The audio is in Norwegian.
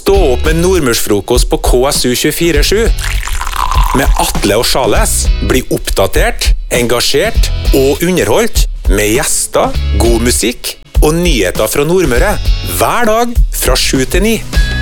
Stå opp med Nordmørsfrokost på KSU 24/7. Med Atle og Charles. Bli oppdatert, engasjert og underholdt. Med gjester, god musikk og nyheter fra Nordmøre. Hver dag fra 7 til 9.